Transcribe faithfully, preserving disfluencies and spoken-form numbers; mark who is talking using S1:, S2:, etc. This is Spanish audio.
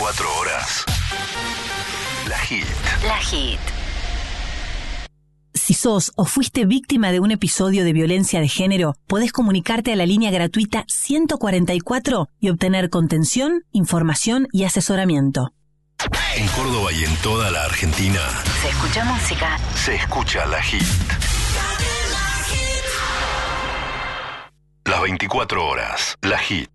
S1: veinticuatro horas. La Hit.
S2: La Hit.
S3: Si sos o fuiste víctima de un episodio de violencia de género, podés comunicarte a la línea gratuita ciento cuarenta y cuatro y obtener contención, información y asesoramiento.
S1: En Córdoba y en toda la Argentina
S2: Se escucha música.
S1: se escucha La Hit. Las veinticuatro horas. La Hit.